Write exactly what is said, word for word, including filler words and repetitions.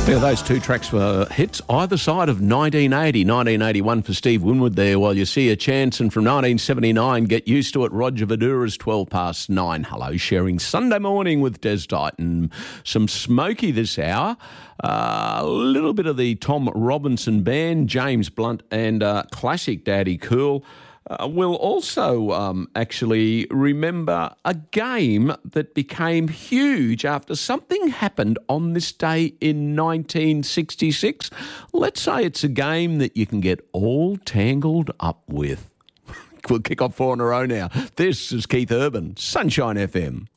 Yeah, those two tracks were hits either side of nineteen eighty. nineteen eighty-one for Steve Winwood there, while you see a chance, and from nineteen seventy-nine, Get Used to It, Roger Vidura's twelve past nine. Hello, sharing Sunday morning with Des Dighton. Some Smokey this hour. Uh, a little bit of the Tom Robinson Band, James Blunt, and uh, classic Daddy Cool. Uh, we'll also um, actually remember a game that became huge after something happened on this day in nineteen sixty-six. Let's say it's a game that you can get all tangled up with. We'll kick off four in a row now. This is Keith Urban, Sunshine F M.